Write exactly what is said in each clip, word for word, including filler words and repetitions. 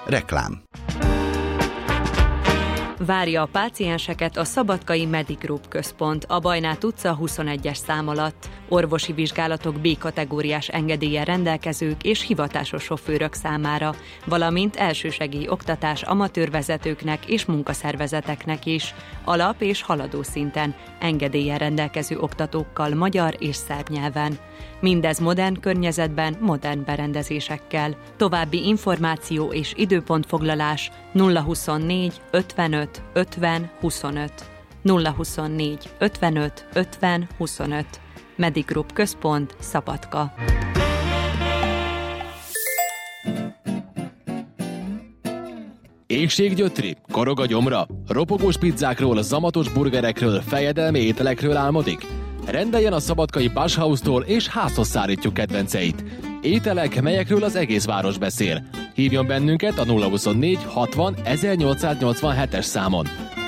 Reklám. Várja a pácienseket a Szabadkai Medigroup központ a Bajnát utca huszonegyes szám alatt. Orvosi vizsgálatok B-kategóriás engedéllyel rendelkezők és hivatásos sofőrök számára, valamint elsősegély oktatás amatőrvezetőknek és munkaszervezeteknek is, alap- és haladó szinten, engedéllyel rendelkező oktatókkal magyar és szerb nyelven. Mindez modern környezetben, modern berendezésekkel. További információ és időpontfoglalás nulla huszonnégy ötvenöt ötven huszonöt. nulla huszonnégy ötvenöt ötven huszonöt. Medigroup központ, Szabadka. Éhséggyötri, korog a gyomra, ropogós pizzákról, zamatos burgerekről, fejedelmi ételekről álmodik? Rendeljen a szabadkai Bashhaus-tól és házhoz szállítjuk kedvenceit. Ételek, melyekről az egész város beszél. Hívjon bennünket a nulla huszonnégy hatvan ezernyolcszáznyolcvanhetes számon.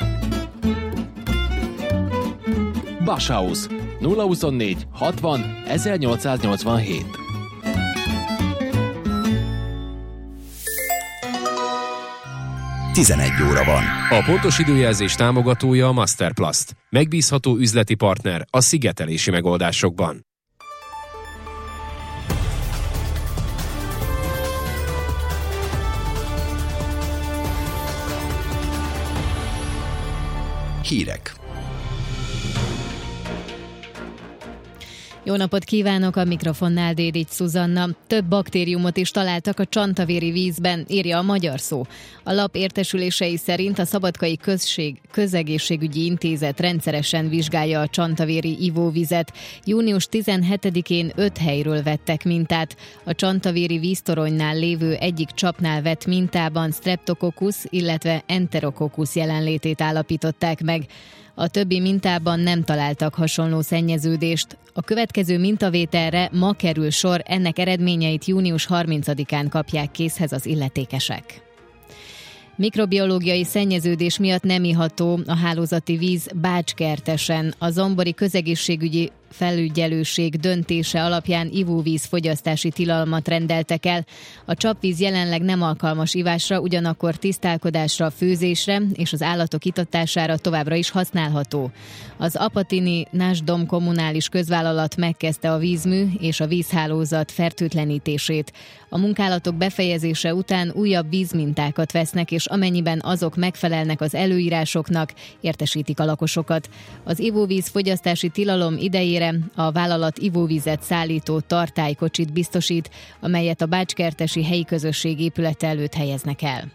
Bashhaus nulla huszonnégy hatvan ezernyolcszáznyolcvanhét. tizenegy óra van. A pontos időjelzés támogatója a Masterplast. Megbízható üzleti partner a szigetelési megoldásokban. Hírek. Jó napot kívánok, a mikrofonnál Dédics Szuzanna. Több baktériumot is találtak a csantavéri vízben, írja a Magyar Szó. A lap értesülései szerint a Szabadkai Község, Közegészségügyi Intézet rendszeresen vizsgálja a csantavéri ivóvizet. június tizenhetedikén öt helyről vettek mintát. A csantavéri víztoronynál lévő egyik csapnál vett mintában Streptococcus, illetve Enterococcus jelenlétét állapították meg. A többi mintában nem találtak hasonló szennyeződést. A következő mintavételre ma kerül sor, ennek eredményeit június harmincadikán kapják készhez az illetékesek. Mikrobiológiai szennyeződés miatt nem iható a hálózati víz Bácskertesen. A zombori közegészségügyi felügyelőség döntése alapján ivóvíz fogyasztási tilalmat rendeltek el. A csapvíz jelenleg nem alkalmas ivásra, ugyanakkor tisztálkodásra, főzésre és az állatok itatására továbbra is használható. Az apatini Násdom kommunális közvállalat megkezdte a vízmű és a vízhálózat fertőtlenítését. A munkálatok befejezése után újabb vízmintákat vesznek, és amennyiben azok megfelelnek az előírásoknak, értesítik a lakosokat. Az ivóvíz fogyasztási tilalom idejére a vállalat ivóvizet szállító tartálykocsit biztosít, amelyet a bácskertesi helyi közösség épülete előtt helyeznek el.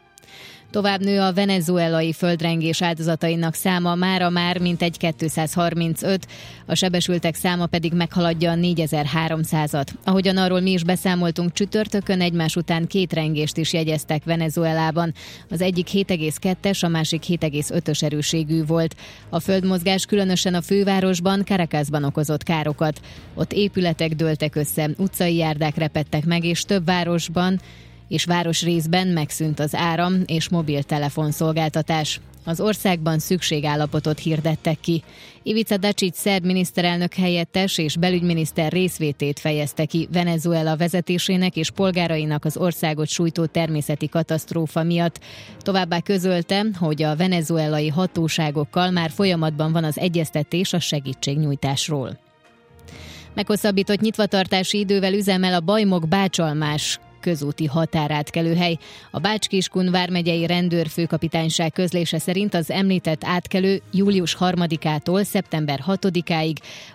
Tovább nő a venezuelai földrengés áldozatainak száma, mára már mintegy kétszázharmincöt, a sebesültek száma pedig meghaladja a négyezer-háromszázat. Ahogyan arról mi is beszámoltunk, csütörtökön egymás után két rengést is jegyeztek Venezuelában. Az egyik hét egész kettes, a másik hét egész ötös erőségű volt. A földmozgás különösen a fővárosban, Caracasban okozott károkat. Ott épületek dőltek össze, utcai járdák repedtek meg, és több városban és városrészben megszűnt az áram és mobiltelefonszolgáltatás. Az országban szükségállapotot hirdettek ki. Ivica Dačić szerb miniszterelnök helyettes és belügyminiszter részvétét fejezte ki Venezuela vezetésének és polgárainak az országot sújtó természeti katasztrófa miatt. Továbbá közölte, hogy a venezuelai hatóságokkal már folyamatban van az egyeztetés a segítségnyújtásról. Meghosszabbított nyitvatartási idővel üzemel a Bajmok-Bácsalmás közúti határátkelőhely. A Bács-Kiskun vármegyei rendőrfőkapitányság közlése szerint az említett átkelő július harmadikától szeptember hatodikáig